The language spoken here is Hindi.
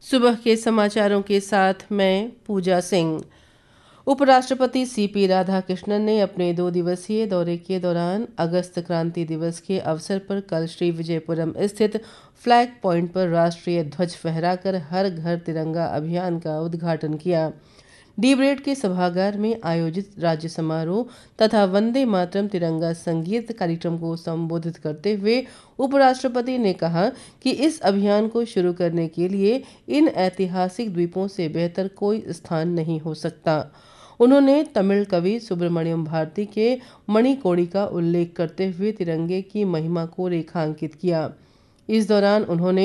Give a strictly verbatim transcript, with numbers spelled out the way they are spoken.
सुबह के समाचारों के साथ मैं पूजा सिंह। उपराष्ट्रपति सीपी राधाकृष्णन ने अपने दो दिवसीय दौरे के दौरान अगस्त क्रांति दिवस के अवसर पर कल श्री विजयपुरम स्थित फ्लैग पॉइंट पर राष्ट्रीय ध्वज फहराकर हर घर तिरंगा अभियान का उद्घाटन किया। डी ब्रेड के सभागार में आयोजित राज्य समारोह तथा वंदे मातरम तिरंगा संगीत कार्यक्रम को संबोधित करते हुए उपराष्ट्रपति ने कहा कि इस अभियान को शुरू करने के लिए इन ऐतिहासिक द्वीपों से बेहतर कोई स्थान नहीं हो सकता। उन्होंने तमिल कवि सुब्रमण्यम भारती के मणिकोड़ी का उल्लेख करते हुए तिरंगे की महिमा को रेखांकित किया। इस दौरान उन्होंने